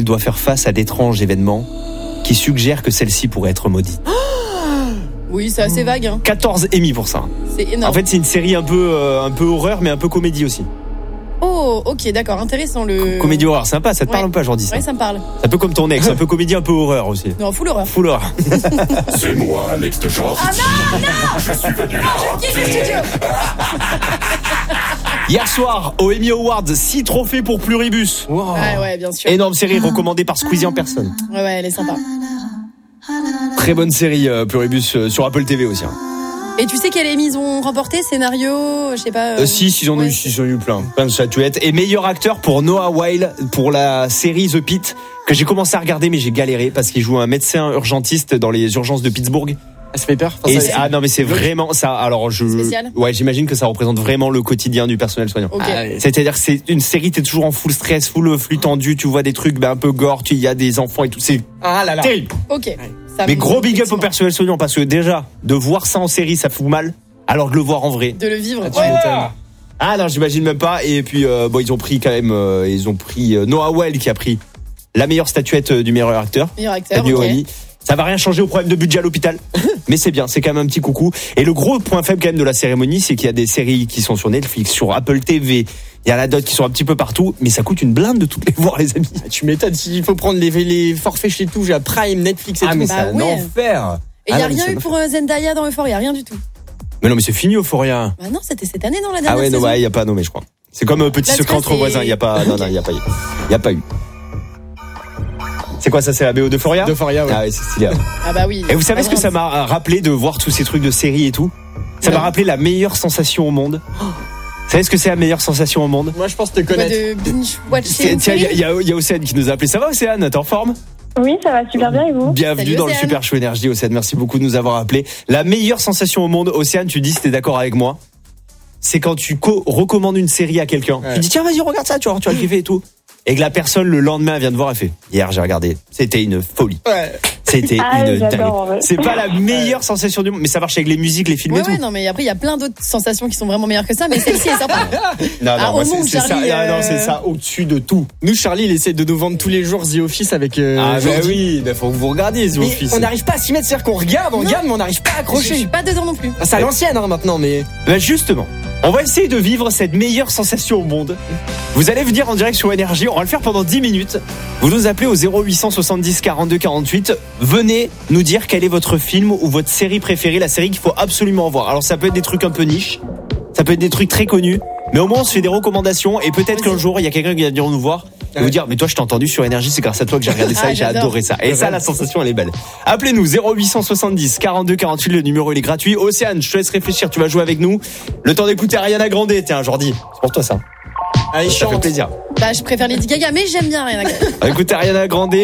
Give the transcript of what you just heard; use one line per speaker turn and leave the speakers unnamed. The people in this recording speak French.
doit faire face à d'étranges événements qui suggèrent que celle-ci pourrait être maudite.
Oui, c'est assez vague.
14 Emmy pour ça.
C'est énorme.
En fait, c'est une série un peu horreur, mais un peu comédie aussi.
Oh, ok, d'accord, intéressant le.
Comédie horreur, sympa, ça te parle ou pas, Jordi?
Ouais, ça me parle.
C'est un peu comme ton ex, un peu comédie, un peu horreur aussi.
Non, full horreur.
Full horreur.
C'est moi, Alex de Jordi.
Ah non,
Je suis venu là.
je quitte le studio.
Hier soir, au Emmy Awards, 6 trophées pour Pluribus.
Wow. Ouais, bien sûr.
Énorme série recommandée par Squeezie en personne.
Ouais, elle est sympa.
Très bonne série Pluribus sur Apple TV aussi.
Et tu sais quelle émission ils ont remporté? Scénario, je sais pas.
Si, ils en ont eu plein de statuettes. Et meilleur acteur pour Noah Wyle pour la série The Pitt, que j'ai commencé à regarder mais j'ai galéré parce qu'il joue un médecin urgentiste dans les urgences de Pittsburgh.
Ça fait peur.
Non mais c'est vraiment ça. Alors
spécial.
Ouais, j'imagine que ça représente vraiment le quotidien du personnel soignant.
Okay.
C'est-à-dire que c'est une série, t'es toujours en full stress, full flux tendu, tu vois des trucs un peu gore, il y a des enfants et tout, c'est terrible.
Ok.
Mais gros big up au personnel soignant parce que déjà de voir ça en série ça fout mal, alors de le voir en vrai.
De le vivre.
Ah non, j'imagine même pas. Et puis ils ont pris quand même, Noah Wyle qui a pris la meilleure statuette du meilleur acteur.
Ok.
Ça va rien changer au problème de budget à l'hôpital, mais c'est bien, c'est quand même un petit coucou. Et le gros point faible quand même de la cérémonie, c'est qu'il y a des séries qui sont sur Netflix, sur Apple TV, il y en a d'autres qui sont un petit peu partout, mais ça coûte une blinde de toutes les voir, les amis.
Tu m'étonnes, s'il faut prendre les forfaits chez tout, j'ai Prime, Netflix et tout.
Mais c'est un enfer.
Et il y a rien eu pour Zendaya dans Euphoria, rien du tout.
Mais non, mais c'est fini Euphoria.
Bah non, c'était cette année dans la dernière saison.
Ah ouais, il y a pas nommé, je crois. C'est comme Petit secret entre voisins, il y a pas il y a pas eu. C'est quoi ça, c'est la BO d'Euphoria?
D'Euphoria, ouais.
Ah ouais, c'est stylé.
Ah bah oui.
Et vous savez ce que ça m'a rappelé de voir tous ces trucs de séries et tout? Ça m'a rappelé la meilleure sensation au monde. Vous savez ce que c'est la meilleure sensation au monde?
Moi je pense te connaître.
De binge-watching.
Tiens, il y a Océane qui nous a appelé. Ça va Océane? T'es en forme?
Oui, ça va super bien et vous?
Bienvenue
Salut,
dans
Océane.
le Super Show Énergie, Océane. Merci beaucoup de nous avoir appelé. La meilleure sensation au monde, Océane, tu dis si t'es d'accord avec moi, c'est quand tu recommandes une série à quelqu'un. Ouais. Tu dis tiens vas-y regarde ça, tu vas le kiffer et tout. Et que la personne le lendemain vient de voir, elle fait hier j'ai regardé, c'était une folie. Ouais. C'était une dinguerie. Ouais. C'est pas la meilleure sensation du monde, mais ça marche avec les musiques, les films et tout.
Ouais, non, mais après il y a plein d'autres sensations qui sont vraiment meilleures que ça, mais celle-ci est sympa.
Non, c'est ça. Non, c'est ça au-dessus de tout.
Nous, Charlie, il essaie de nous vendre tous les jours The Office avec.
Ah bah oui, faut que vous regardiez The Office.
On n'arrive pas à s'y mettre, c'est-à-dire qu'on regarde, mais on n'arrive pas à accrocher.
Je suis pas dedans non plus.
C'est à l'ancienne maintenant, mais.
Bah justement. On va essayer de vivre cette meilleure sensation au monde. Vous allez venir en direct sur Énergie, on va le faire pendant 10 minutes. Vous nous appelez au 0870 42 48. Venez nous dire quel est votre film ou votre série préférée, la série qu'il faut absolument voir. Alors ça peut être des trucs un peu niche, ça peut être des trucs très connus, mais au moins on se fait des recommandations et peut-être qu'un jour il y a quelqu'un qui va venir nous voir et vous dire mais toi je t'ai entendu sur Énergie, c'est grâce à toi que j'ai regardé ça et j'ai adoré ça. Et ça, la sensation elle est belle. Appelez-nous 0870 42 48, le numéro il est gratuit. Océane, je te laisse réfléchir, tu vas jouer avec nous. Le temps d'écouter Ariana Grande, tiens Jordi, c'est pour toi ça.
Allez,
ça fait plaisir.
Bah je préfère Lady Gaga mais j'aime bien Ariana Grande.
Écoutez Ariana Grande.